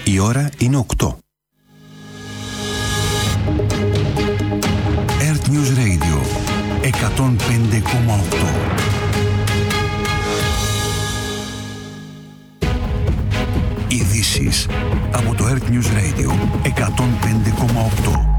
Η ώρα είναι 8. Earth News Radio 105,8. Ειδήσεις από το Earth News Radio 105,8.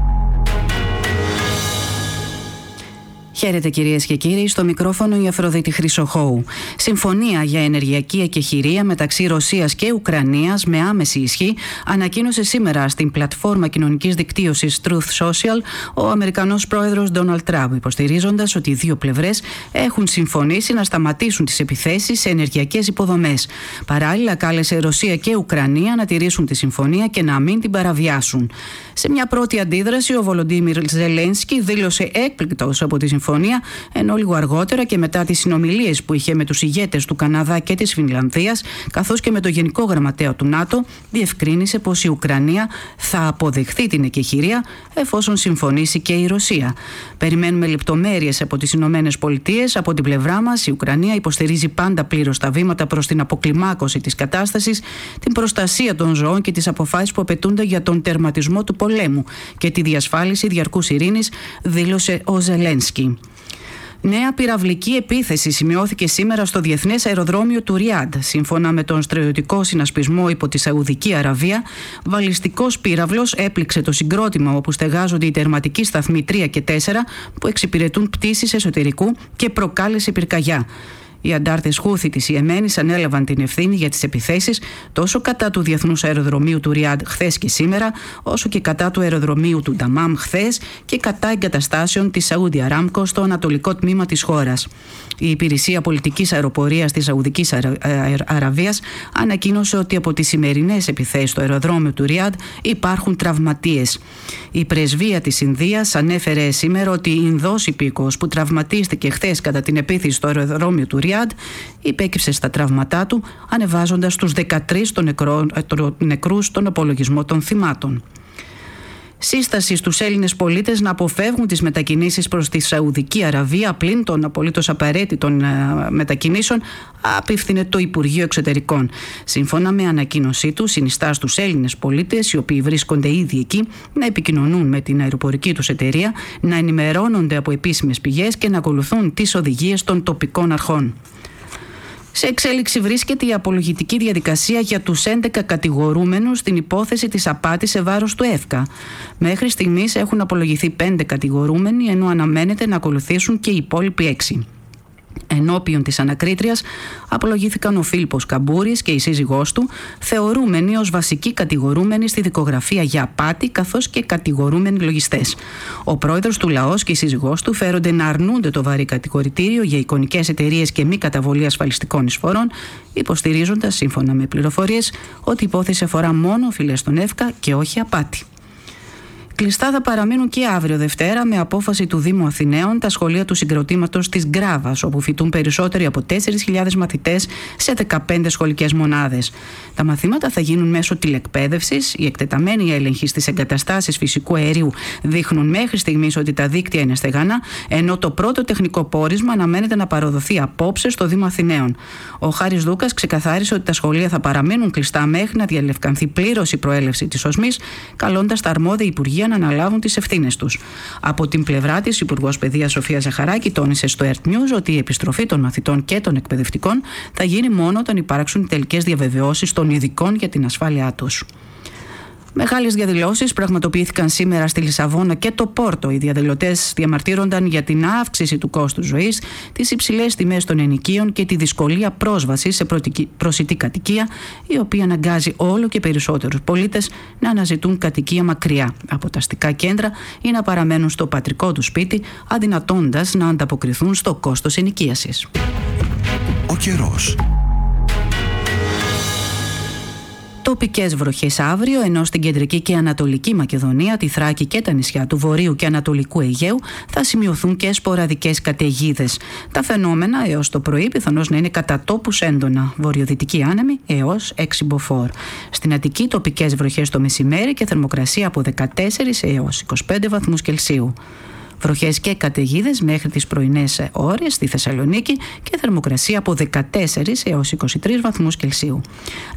Χαίρετε κυρίες και κύριοι, στο μικρόφωνο η Αφροδίτη Χρυσοχώου. Συμφωνία για ενεργειακή εκεχηρία μεταξύ Ρωσίας και Ουκρανίας με άμεση ισχύ ανακοίνωσε σήμερα στην πλατφόρμα κοινωνικής δικτύωσης Truth Social ο Αμερικανός πρόεδρος Ντόναλντ Τραμπ, υποστηρίζοντας ότι οι δύο πλευρές έχουν συμφωνήσει να σταματήσουν τις επιθέσεις σε ενεργειακές υποδομές. Παράλληλα, κάλεσε Ρωσία και Ουκρανία να τηρήσουν τη συμφωνία και να μην την παραβιάσουν. Σε μια πρώτη αντίδραση, ο Βολοντίμιρ Ζελένσκι δήλωσε έκπληκτος από τη συμφωνία, ενώ λίγο αργότερα και μετά τις συνομιλίες που είχε με τους ηγέτες του Καναδά και της Φινλανδίας, καθώς και με το Γενικό Γραμματέα του ΝΑΤΟ, διευκρίνησε πως η Ουκρανία θα αποδεχθεί την εκεχηρία εφόσον συμφωνήσει και η Ρωσία. Περιμένουμε λεπτομέρειες από τις Ηνωμένες Πολιτείες. Από την πλευρά μας, η Ουκρανία υποστηρίζει πάντα πλήρως τα βήματα προς την αποκλιμάκωση της κατάστασης, την προστασία των ζώων και τις αποφάσεις που απαιτούνται για τον τερματισμό του πολέμου και τη διασφάλιση διαρκούς ειρήνης, δήλωσε ο Ζελένσκι. Νέα πυραυλική επίθεση σημειώθηκε σήμερα στο Διεθνές Αεροδρόμιο του Ριάντ. Σύμφωνα με τον στρατιωτικό συνασπισμό υπό τη Σαουδική Αραβία, βαλιστικός πύραυλος έπληξε το συγκρότημα όπου στεγάζονται οι τερματικοί σταθμοί 3 και 4 που εξυπηρετούν πτήσεις εσωτερικού και προκάλεσε πυρκαγιά. Οι αντάρτες Χούθι της Ιεμένης ανέλαβαν την ευθύνη για τις επιθέσεις τόσο κατά του Διεθνούς Αεροδρομίου του Ριάντ χθες και σήμερα, όσο και κατά του αεροδρομίου του Νταμάμ χθες και κατά εγκαταστάσεων της Σαούντι Αράμκο στο ανατολικό τμήμα της χώρας. Η Υπηρεσία Πολιτικής Αεροπορίας της Σαουδικής Αραβίας ανακοίνωσε ότι από τις σημερινές επιθέσεις στο αεροδρόμιο του Ριάντ υπάρχουν τραυματίες. Η πρεσβεία της Ινδίας ανέφερε σήμερα ότι η Ινδός υπήκοος που τραυματίστηκε χθες κατά την επίθεση στο αεροδρόμιο του Ριάντ υπέκυψε στα τραύματά του, ανεβάζοντας τους 13 νεκρούς στον απολογισμό των θυμάτων. Σύσταση στους Έλληνες πολίτες να αποφεύγουν τις μετακινήσεις προς τη Σαουδική Αραβία πλην των απολύτως απαραίτητων μετακινήσεων απίφθινε το Υπουργείο Εξωτερικών. Σύμφωνα με ανακοίνωσή του, συνιστά στους Έλληνες πολίτες, οι οποίοι βρίσκονται ήδη εκεί, να επικοινωνούν με την αεροπορική τους εταιρεία, να ενημερώνονται από επίσημες πηγές και να ακολουθούν τις οδηγίες των τοπικών αρχών. Σε εξέλιξη βρίσκεται η απολογητική διαδικασία για τους 11 κατηγορούμενους στην υπόθεση της απάτης σε βάρος του ΕΦΚΑ. Μέχρι στιγμής έχουν απολογηθεί 5 κατηγορούμενοι, ενώ αναμένεται να ακολουθήσουν και οι υπόλοιποι 6. Ενώπιον της ανακρίτριας απολογήθηκαν ο Φίλιππος Καμπούρης και η σύζυγός του, θεωρούμενοι ως βασικοί κατηγορούμενοι στη δικογραφία για απάτη, καθώς και κατηγορούμενοι λογιστές. Ο πρόεδρος του Λαός και η σύζυγός του φέρονται να αρνούνται το βαρύ κατηγορητήριο για εικονικές εταιρείες και μη καταβολή ασφαλιστικών εισφορών, υποστηρίζοντας, σύμφωνα με πληροφορίες, ότι η υπόθεση αφορά μόνο οφειλές στον ΕΦΚΑ και όχι απάτη. Κλειστά θα παραμείνουν και αύριο Δευτέρα με απόφαση του Δήμου Αθηναίων τα σχολεία του συγκροτήματος της Γκράβας, όπου φοιτούν περισσότεροι από 4.000 μαθητές σε 15 σχολικές μονάδες. Τα μαθήματα θα γίνουν μέσω τηλεκπαίδευσης. Οι εκτεταμένοι έλεγχοι στις εγκαταστάσεις φυσικού αερίου δείχνουν μέχρι στιγμής ότι τα δίκτυα είναι στεγανά, ενώ το πρώτο τεχνικό πόρισμα αναμένεται να παραδοθεί απόψε στο Δήμο Αθηναίων. Ο Χάρης Δούκας ξεκαθάρισε ότι τα σχολεία θα παραμείνουν κλειστά μέχρι να διαλευκανθεί πλήρως η προέλευση της οσμής, καλώντας τα αρμόδια υπουργεία να αναλάβουν τις ευθύνες τους. Από την πλευρά της, η Υπουργός Παιδείας Σοφία Ζαχαράκη τόνισε στο Earth News ότι η επιστροφή των μαθητών και των εκπαιδευτικών θα γίνει μόνο όταν υπάρξουν τελικές διαβεβαιώσεις των ειδικών για την ασφάλειά τους. Μεγάλες διαδηλώσεις πραγματοποιήθηκαν σήμερα στη Λισαβόνα και το Πόρτο. Οι διαδηλωτές διαμαρτύρονταν για την αύξηση του κόστους ζωής, τις υψηλές τιμές των ενοικίων και τη δυσκολία πρόσβασης σε προσιτή κατοικία, η οποία αναγκάζει όλο και περισσότερους πολίτες να αναζητούν κατοικία μακριά από τα αστικά κέντρα ή να παραμένουν στο πατρικό του σπίτι, αδυνατώντας να ανταποκριθούν στο κόστος ενοικίασης. Ο καιρός. Τοπικές βροχές αύριο, ενώ στην κεντρική και ανατολική Μακεδονία, τη Θράκη και τα νησιά του Βορείου και Ανατολικού Αιγαίου θα σημειωθούν και σποραδικές καταιγίδες. Τα φαινόμενα έως το πρωί πιθανώς να είναι κατά τόπους έντονα. Βορειοδυτική άνεμη έως 6 μποφόρ. Στην Αττική τοπικές βροχές το μεσημέρι και θερμοκρασία από 14 έως 25 βαθμούς Κελσίου. Βροχές και καταιγίδες μέχρι τις πρωινές ώρες στη Θεσσαλονίκη και θερμοκρασία από 14 έως 23 βαθμούς Κελσίου.